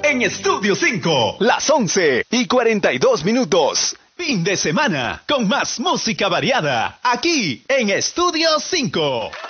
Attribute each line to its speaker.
Speaker 1: en Estudio 5. Las 11:42. Fin de semana con más música variada aquí en Estudio 5.